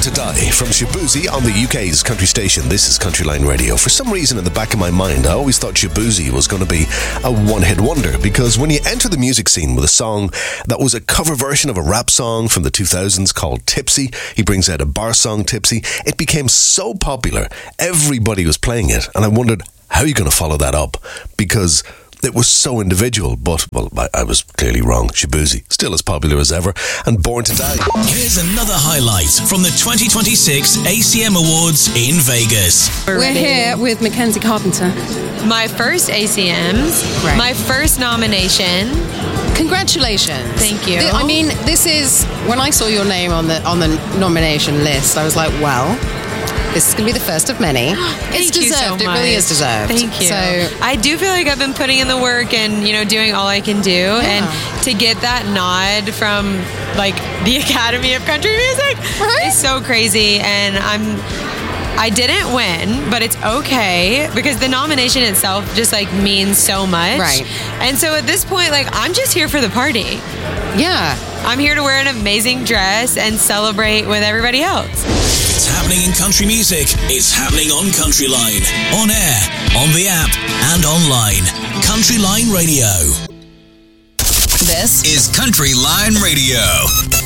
to Die from Shaboozey on the UK's country station. This is Country Line Radio. For some reason in the back of my mind, I always thought Shaboozey was going to be a one-hit wonder, because when you enter the music scene with a song that was a cover version of a rap song from the 2000s called Tipsy, he brings out a bar song, Tipsy, it became so popular, everybody was playing it, and I wondered, how are you going to follow that up? Because it was so individual, but, well, I was clearly wrong. Shaboozey, still as popular as ever, and Born to Die. Here's another highlight from the 2026 ACM Awards in Vegas. We're here with Mackenzie Carpenter. My first ACMs, right. My first nomination. Congratulations. Thank you. I mean, this is, when I saw your name on the nomination list, I was like, well, this is going to be the first of many. It's deserved. It really is deserved. Thank you. So, I do feel like I've been putting in the work and, doing all I can do. Yeah. And to get that nod from, the Academy of Country Music is so crazy. And I didn't win, but it's okay because the nomination itself just means so much. Right. And so at this point, I'm just here for the party. Yeah. I'm here to wear an amazing dress and celebrate with everybody else. It's happening in country music. It's happening on Country Line. On air, on the app, and online. Country Line Radio. This is Country Line Radio.